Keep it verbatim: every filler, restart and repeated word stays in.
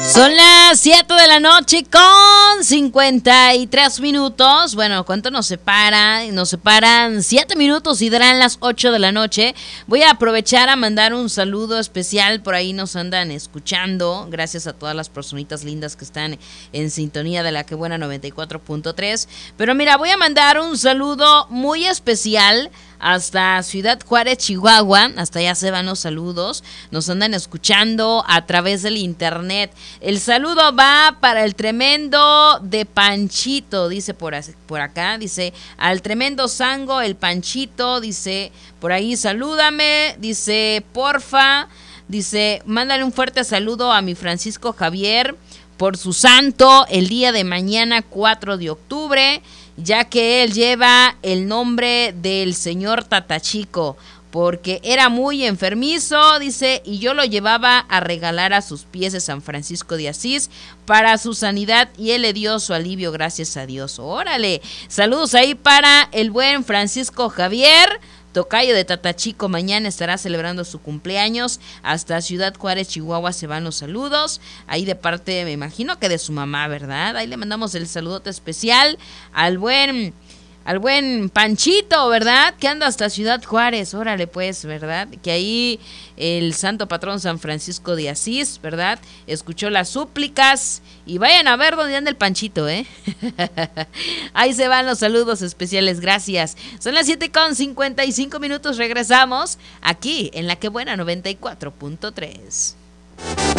Son las siete de la noche con cincuenta y tres minutos. Bueno, ¿cuánto nos separa? Nos separan siete minutos y darán las ocho de la noche. Voy a aprovechar a mandar un saludo especial. Por ahí nos andan escuchando. Gracias a todas las personitas lindas que están en sintonía de la Que Buena noventa y cuatro punto tres. Pero mira, voy a mandar un saludo muy especial hasta Ciudad Juárez, Chihuahua. Hasta allá se van los saludos. Nos andan escuchando a través del internet. El saludo va para el tremendo de Panchito, dice por, por acá, dice, al tremendo Sango, el Panchito, dice, por ahí salúdame, dice, porfa, dice, mándale un fuerte saludo a mi Francisco Javier por su santo el día de mañana cuatro de octubre, ya que él lleva el nombre del señor Tatachico, porque era muy enfermizo, dice, y yo lo llevaba a regalar a sus pies de San Francisco de Asís para su sanidad, y él le dio su alivio, gracias a Dios. Órale, saludos ahí para el buen Francisco Javier, tocayo de Tatachico. Mañana estará celebrando su cumpleaños. Hasta Ciudad Juárez, Chihuahua se van los saludos. Ahí de parte, me imagino que de su mamá, ¿verdad? Ahí le mandamos el saludote especial al buen... Al buen Panchito, ¿verdad? Que anda hasta Ciudad Juárez, órale pues, ¿verdad? Que ahí el santo patrón San Francisco de Asís, ¿verdad? Escuchó las súplicas y vayan a ver dónde anda el Panchito, ¿eh? Ahí se van los saludos especiales, gracias. Son las siete con cincuenta y cinco minutos, regresamos aquí en La Que Buena noventa y cuatro punto tres.